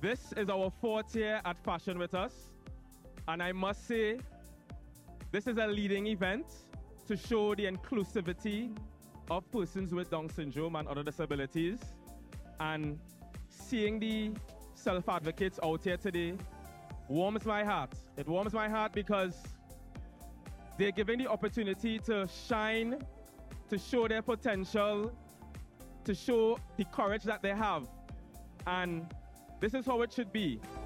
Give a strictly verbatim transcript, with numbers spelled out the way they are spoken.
This is our fourth year at Fashion With Us, and I must say, this is a leading event to show the inclusivity of persons with Down syndrome and other disabilities. And seeing the self-advocates out here today warms my heart. It warms my heart because they're given the opportunity to shine, to show their potential, to show the courage that they have. And this is how it should be.